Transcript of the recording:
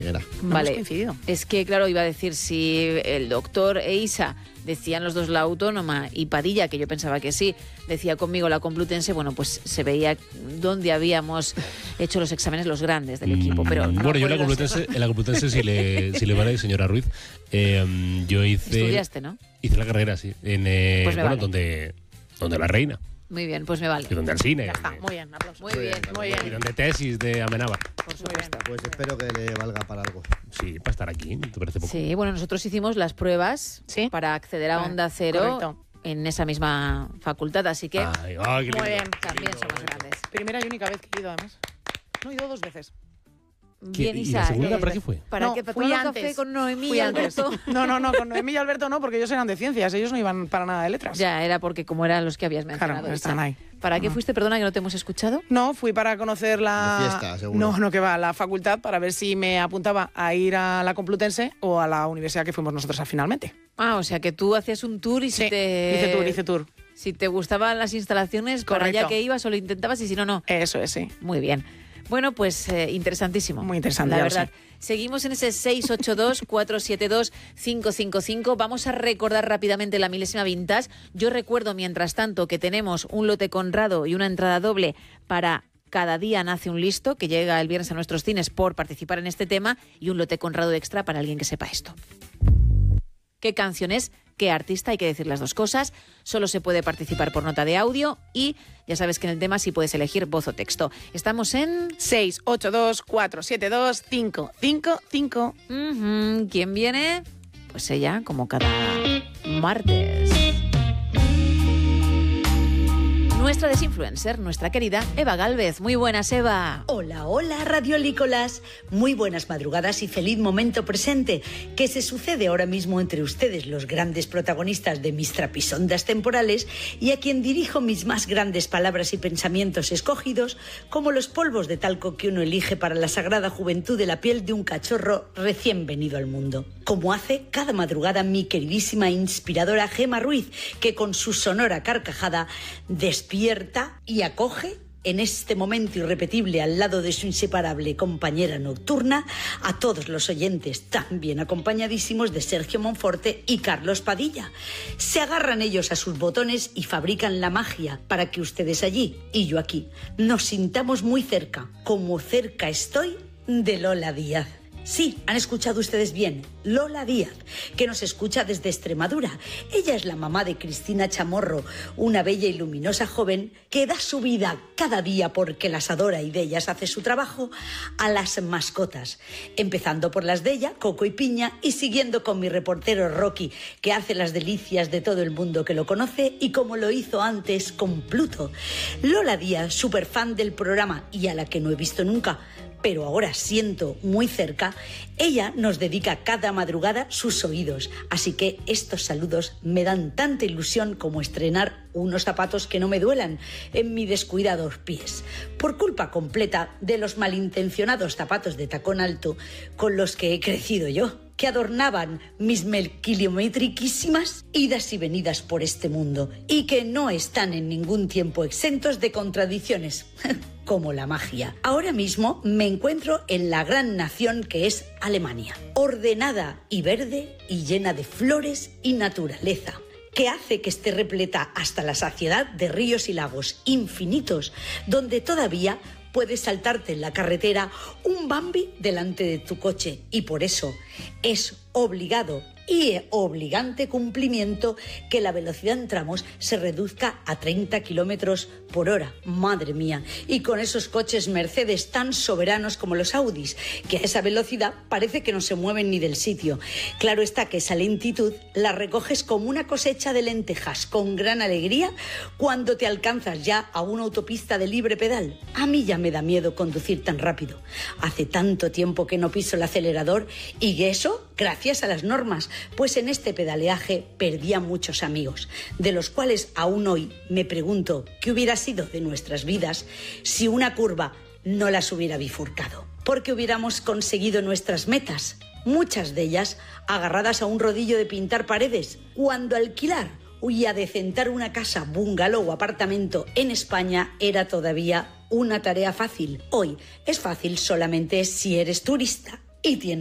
Vale, hemos coincidido. es que claro, iba a decir, si el doctor e Isa decían los dos la Autónoma y Padilla, que yo pensaba que sí, decía conmigo la Complutense, bueno, pues se veía dónde habíamos hecho los exámenes los grandes del equipo. Pero no bueno, yo en puedo la Complutense si le vale, señora Ruiz, yo hice... Estudiaste, ¿no? Hice la carrera, sí, en Pues me vale. donde la Reina. Muy bien, pues me vale. Y donde Alsina. Ya está, muy bien, aplausos. Muy bien, muy Y bien. donde tesis de Amenábar. por supuesto. Pues espero que le valga para algo. Sí, para estar aquí, ¿te parece poco? Sí, bueno, nosotros hicimos las pruebas Sí. para acceder a Onda Cero Correcto. en esa misma facultad, así que Ay, qué Muy lindo. bien. también somos grandes. Primera y única vez que he ido, además. No he ido 2 veces. Bien, ¿Y Isa, la segunda para qué fue? ¿Para No, qué? ¿Para fui tomar un antes. café con Noemí Fui y antes. Alberto? No, con Noemí y Alberto no, porque ellos eran de ciencias, ellos no iban para nada de letras. Ya, era porque como eran los que habías mencionado. Claro, Isa. están ahí. ¿Para qué fuiste? Perdona que no te hemos escuchado. No, fui para conocer la... De fiesta, seguro. No, que va, la facultad, para ver si me apuntaba a ir a la Complutense o a la universidad que fuimos nosotros finalmente. Ah, o sea que tú hacías un tour y Sí, si te... hice tour. Si te gustaban las instalaciones, para Correcto. allá que ibas o lo intentabas y si no, no. Eso es, sí. Muy bien. Bueno, pues interesantísimo. Muy interesante, la ya lo verdad. sé. Seguimos en ese 682-472-555. Vamos a recordar rápidamente la milésima vintage. Yo recuerdo, mientras tanto, que tenemos un lote Conrado y una entrada doble para Cada día nace un listo, que llega el viernes a nuestros cines por participar en este tema, y un lote Conrado extra para alguien que sepa esto. ¿Qué canción es? ¿Qué artista? Hay que decir las dos cosas. Solo se puede participar por nota de audio y ya sabes que en el tema sí puedes elegir voz o texto. Estamos en... 682-472-555. ¿Quién viene? Pues ella, como cada martes. Nuestra desinfluencer, nuestra querida Eva Gálvez. Muy buenas, Eva. Hola, hola, radiolícolas. Muy buenas madrugadas y feliz momento presente que se sucede ahora mismo entre ustedes, los grandes protagonistas de mis trapisondas temporales, y a quien dirijo mis más grandes palabras y pensamientos escogidos como los polvos de talco que uno elige para la sagrada juventud de la piel de un cachorro recién venido al mundo. Como hace cada madrugada mi queridísima e inspiradora Gema Ruiz, que con su sonora carcajada despierta y acoge en este momento irrepetible al lado de su inseparable compañera nocturna a todos los oyentes tan bien acompañadísimos de Sergio Monforte y Carlos Padilla. Se agarran ellos a sus botones y fabrican la magia para que ustedes allí y yo aquí nos sintamos muy cerca, como cerca estoy de Lola Díaz. Sí, han escuchado ustedes bien, Lola Díaz, que nos escucha desde Extremadura. Ella es la mamá de Cristina Chamorro, una bella y luminosa joven que da su vida cada día porque las adora y de ellas hace su trabajo a las mascotas, empezando por las de ella, Coco y Piña, y siguiendo con mi reportero Rocky, que hace las delicias de todo el mundo que lo conoce y como lo hizo antes con Pluto. Lola Díaz, súper fan del programa y a la que no he visto nunca, pero ahora siento muy cerca, ella nos dedica cada madrugada sus oídos. Así que estos saludos me dan tanta ilusión como estrenar unos zapatos que no me duelan en mis descuidados pies, por culpa completa de los malintencionados zapatos de tacón alto con los que he crecido yo, que adornaban mis kilométriquísimas idas y venidas por este mundo y que no están en ningún tiempo exentos de contradicciones, como la magia. Ahora mismo me encuentro en la gran nación que es Alemania, ordenada y verde y llena de flores y naturaleza, que hace que esté repleta hasta la saciedad de ríos y lagos infinitos, donde todavía puedes saltarte en la carretera un Bambi delante de tu coche, y por eso es obligado y obligante cumplimiento que la velocidad en tramos se reduzca a 30 kilómetros por hora. Madre mía, y con esos coches Mercedes tan soberanos como los Audis, que a esa velocidad parece que no se mueven ni del sitio. Claro está que esa lentitud la recoges como una cosecha de lentejas con gran alegría cuando te alcanzas ya a una autopista de libre pedal. A mí ya me da miedo conducir tan rápido. Hace tanto tiempo que no piso el acelerador y eso gracias a las normas, pues en este pedaleaje perdí a muchos amigos, de los cuales aún hoy me pregunto qué hubiera sido de nuestras vidas si una curva no las hubiera bifurcado. Porque hubiéramos conseguido nuestras metas, muchas de ellas agarradas a un rodillo de pintar paredes, cuando alquilar y adecentar una casa, bungalow o apartamento en España era todavía una tarea fácil. Hoy es fácil solamente si eres turista. y tiene